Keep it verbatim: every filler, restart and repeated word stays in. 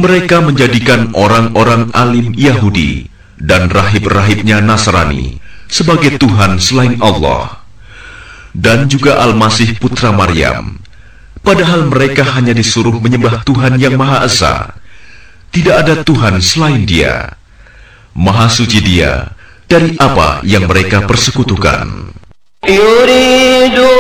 Mereka menjadikan orang-orang alim Yahudi dan rahib-rahibnya Nasrani sebagai Tuhan selain Allah, dan juga Al-Masih putra Maryam, padahal mereka hanya disuruh menyembah Tuhan yang Maha Esa. Tidak ada Tuhan selain Dia. Maha suci Dia dari apa yang mereka persekutukan. Yuridu